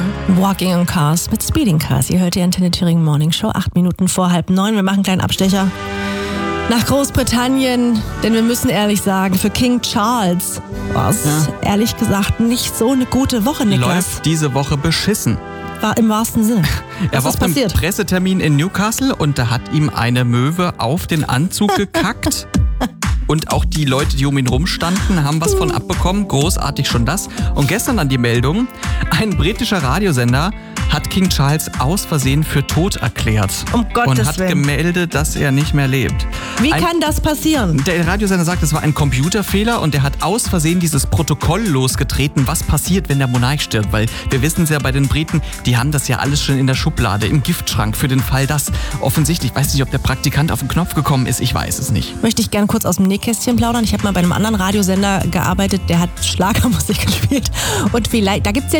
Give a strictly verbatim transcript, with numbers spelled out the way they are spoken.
Walking on Cars mit Speeding Cars. Ihr hört die Antenne Thüringen Morning Show, acht Minuten vor halb neun. Wir machen einen kleinen Abstecher nach Großbritannien, denn wir müssen ehrlich sagen, für King Charles war es ja. ehrlich gesagt nicht so eine gute Woche, Niklas. Läuft diese Woche beschissen. War im wahrsten Sinne. Was er war auf einem Pressetermin in Newcastle und da hat ihm eine Möwe auf den Anzug gekackt. Und auch die Leute, die um ihn rumstanden, haben was von abbekommen. Großartig schon das. Und gestern dann die Meldung, ein britischer Radiosender hat King Charles aus Versehen für tot erklärt. Um Gottes Und hat Willen. gemeldet, dass er nicht mehr lebt. Wie ein, kann das passieren? Der Radiosender sagt, es war ein Computerfehler und er hat aus Versehen dieses Protokoll losgetreten, was passiert, wenn der Monarch stirbt. Weil wir wissen es ja bei den Briten, die haben das ja alles schon in der Schublade, im Giftschrank für den Fall, dass offensichtlich, ich weiß nicht, ob der Praktikant auf den Knopf gekommen ist, ich weiß es nicht. Möchte ich gerne kurz aus dem Nähkästchen plaudern. Ich habe mal bei einem anderen Radiosender gearbeitet, der hat Schlagermusik gespielt. Und vielleicht, da gibt's ja